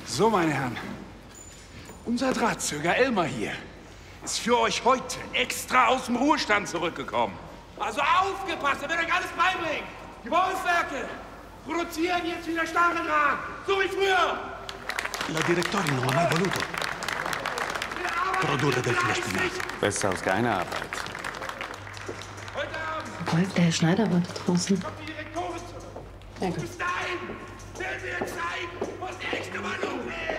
So, meine Herren, unser Drahtzöger Elmar hier ist für euch heute extra aus dem Ruhestand zurückgekommen. Also aufgepasst, er wird euch alles beibringen. Die Wolfswerke produzieren jetzt wieder Stacheldraht, so wie früher. La direttoria non ha mai voluto produrre del filo spinato. Besser als keine Arbeit. Heute Abend Obwohl, der Herr Schneider war da draußen. kommt die Direktorin zurück. Ja, gut. Bis dahin werden wir zeigen, was echte Meinung ist.